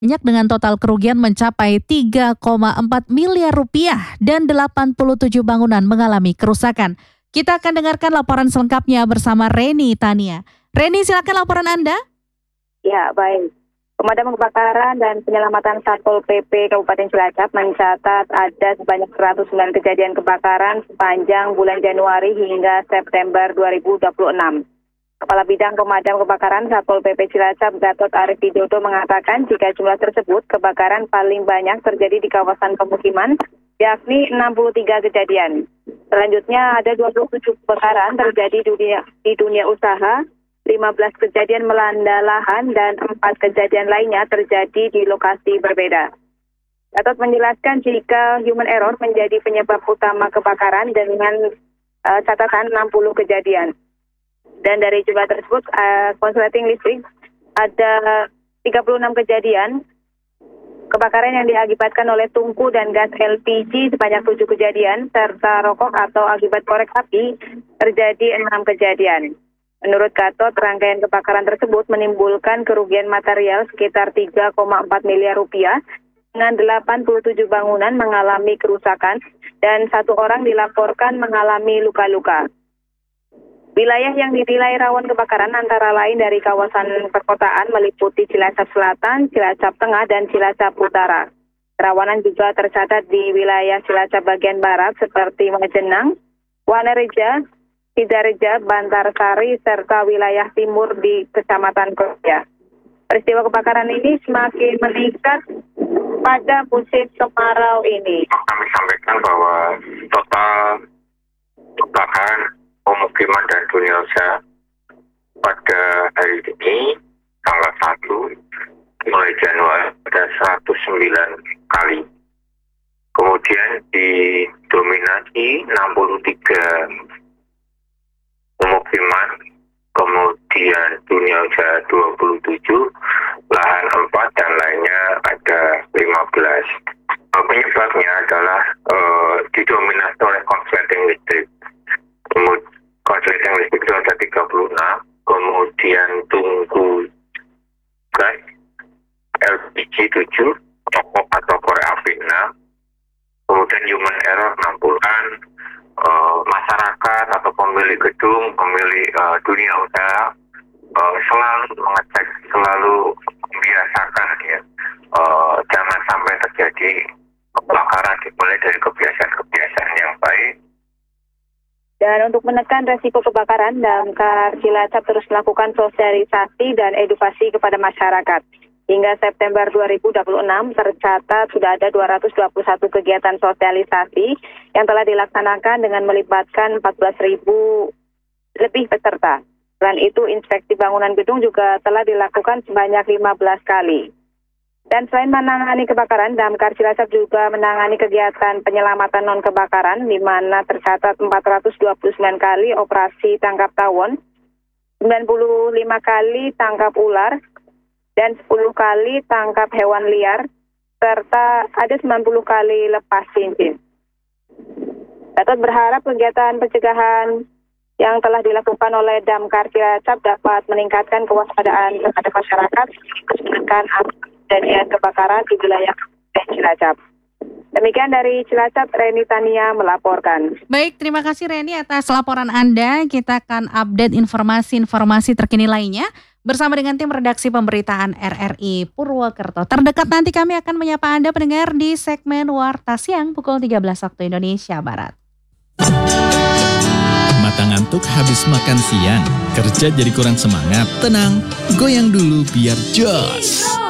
Minyak dengan total kerugian mencapai 3,4 miliar rupiah dan 87 bangunan mengalami kerusakan. Kita akan dengarkan laporan selengkapnya bersama Reni Tania. Reni, silakan laporan Anda. Ya, baik. Pemadam Kebakaran dan Penyelamatan Satpol PP Kabupaten Cilacap mencatat ada sebanyak 109 kejadian kebakaran sepanjang bulan Januari hingga September 2026. Kepala Bidang Pemadam Kebakaran Satpol PP Cilacap Gatot Arif Widodo mengatakan jika jumlah tersebut kebakaran paling banyak terjadi di kawasan pemukiman, yakni 63 kejadian. Selanjutnya ada 27 kebakaran terjadi di dunia usaha, 15 kejadian melanda lahan, dan 4 kejadian lainnya terjadi di lokasi berbeda. Gatot menjelaskan jika human error menjadi penyebab utama kebakaran dengan catatan 60 kejadian. Dan dari jumlah tersebut, konsleting listrik ada 36 kejadian, kebakaran yang diakibatkan oleh tungku dan gas LPG sebanyak 7 kejadian, serta rokok atau akibat korek api terjadi 6 kejadian. Menurut Gatot, rangkaian kebakaran tersebut menimbulkan kerugian material sekitar 3,4 miliar rupiah, dengan 87 bangunan mengalami kerusakan dan 1 orang dilaporkan mengalami luka-luka. Wilayah yang dinilai rawan kebakaran antara lain dari kawasan perkotaan meliputi Cilacap Selatan, Cilacap Tengah, dan Cilacap Utara. Kerawanan juga tercatat di wilayah Cilacap bagian barat seperti Majenang, Wanereja, Sidareja, Bantarsari, serta wilayah timur di Kecamatan Koja. Peristiwa kebakaran ini semakin meningkat pada musim kemarau ini. Kami sampaikan bahwa total kebakaran pemukiman dan dunia usaha pada hari ini tanggal 1 mulai Januari ada 109 kali. Kemudian didominasi 63 pemukiman, kemudian dunia usaha 27, lahan 4, dan lainnya ada 15. Penyebabnya adalah didominasi oleh konsleting listrik. Konsleting listrik itu ada 36, kemudian tungku gas LPG 7, rokok atau korek api 6, kemudian human error 60-an, masyarakat atau pemilik gedung, pemilik dunia usaha selalu mengecek, selalu membiasakan ya, jangan sampai terjadi kebakaran, dimulai dari kebiasaan-kebiasaan yang baik. Dan untuk menekan resiko kebakaran, Damkar Cilacap terus melakukan sosialisasi dan edukasi kepada masyarakat. Hingga September 2026 tercatat sudah ada 221 kegiatan sosialisasi yang telah dilaksanakan dengan melibatkan 14.000 lebih peserta. Selain itu, inspeksi bangunan gedung juga telah dilakukan sebanyak 15 kali. Dan selain menangani kebakaran, Damkar Cilacap juga menangani kegiatan penyelamatan non-kebakaran, di mana tercatat 429 kali operasi tangkap tawon, 95 kali tangkap ular, dan 10 kali tangkap hewan liar, serta ada 90 kali lepas cincin. Gatot berharap kegiatan pencegahan yang telah dilakukan oleh Damkar Cilacap dapat meningkatkan kewaspadaan terhadap masyarakat, menekan kejadian kebakaran di wilayah Cilacap. Demikian dari Cilacap, Reni Tania melaporkan. Baik, terima kasih Reni atas laporan Anda. Kita akan update informasi terkini lainnya bersama dengan tim redaksi pemberitaan RRI Purwokerto. Terdekat nanti kami akan menyapa Anda pendengar di segmen Warta Siang pukul 13 waktu Indonesia Barat. Mata ngantuk habis makan siang, kerja jadi kurang semangat. Tenang, goyang dulu biar jos.